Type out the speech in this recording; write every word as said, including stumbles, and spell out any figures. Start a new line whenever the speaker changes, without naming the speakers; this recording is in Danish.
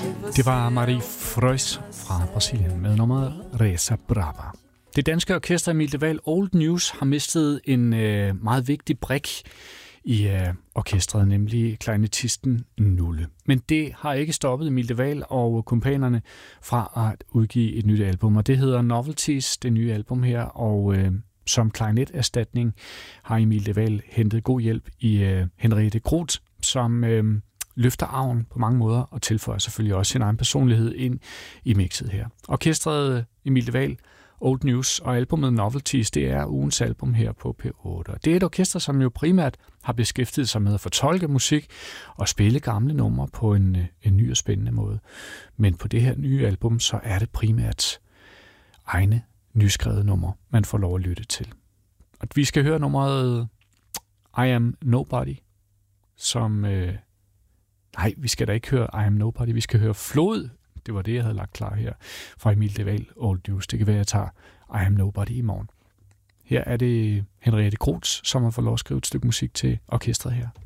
Det var Marie Frøs fra Brasilien med nummeret Reza Brava. Det danske orkester Emil de Wael Old News har mistet en øh, meget vigtig brik i øh, orkestret, nemlig klarinettisten Nulle. Men det har ikke stoppet Emil de Wael og kumpanerne fra at udgive et nyt album, og det hedder Novelties, det nye album her, og øh, som klarineterstatning har Emil de Wael hentet god hjælp i øh, Henriette Groth, som øh, løfter arven på mange måder og tilføjer selvfølgelig også sin egen personlighed ind i mixet her. Orkestret Emil de Wael Old News og albumet Novelties, det er ugens album her på P otte. Det er et orkester, som jo primært har beskæftiget sig med at fortolke musik og spille gamle numre på en, en ny og spændende måde. Men på det her nye album, så er det primært egne nyskrevede numre, man får lov at lytte til. Og vi skal høre nummeret I Am Nobody, som... Øh, nej, vi skal da ikke høre I Am Nobody, vi skal høre Flod. Det var det, jeg havde lagt klar her fra Emil de Wael Old News. Det kan være, at jeg tager I Am Nobody i morgen. Her er det Henriette Groth, som har fået lov at skrive et stykke musik til orkestret her.